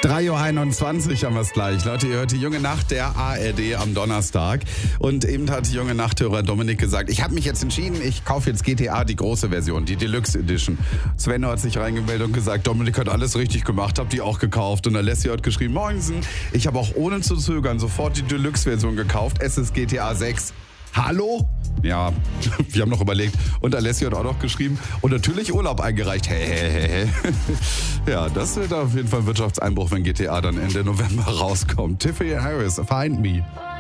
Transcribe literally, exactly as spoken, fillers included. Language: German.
drei Uhr einundzwanzig haben wir es gleich. Leute, ihr hört die Junge Nacht der A R D am Donnerstag. Und eben hat die junge Nachthörer Dominik gesagt, ich habe mich jetzt entschieden, ich kaufe jetzt G T A, die große Version, die Deluxe Edition. Sven hat sich reingemeldet und gesagt, Dominik hat alles richtig gemacht, hab die auch gekauft. Und Alessio hat geschrieben, Moinsen, ich habe auch ohne zu zögern sofort die Deluxe-Version gekauft. Es ist G T A sechs. Hallo? Ja, wir haben noch überlegt. Und Alessio hat auch noch geschrieben und natürlich Urlaub eingereicht. Hey, hey, hey, hey. Ja, das wird auf jeden Fall ein Wirtschaftseinbruch, wenn G T A dann Ende November rauskommt. Tiffany Harris, Find Me.